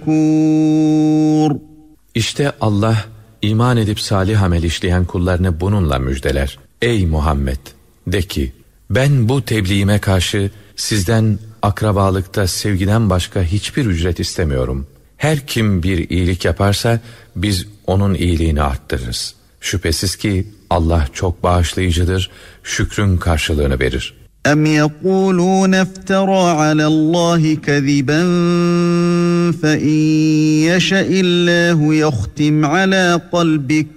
شَكُورٌ. İşte Allah iman edip salih amel işleyen kullarını bununla müjdeler. Ey Muhammed! De ki, ben bu tebliğime karşı sizden akrabalıkta sevgiden başka hiçbir ücret istemiyorum. Her kim bir iyilik yaparsa biz onun iyiliğini arttırırız. Şüphesiz ki Allah çok bağışlayıcıdır, şükrün karşılığını verir. اَمْ يَقُولُونَ افْتَرَى عَلَى اللّٰهِ كَذِبًا فَاِنْ يَشَئِ اللّٰهُ يَخْتِمْ عَلَى قَلْبِكَ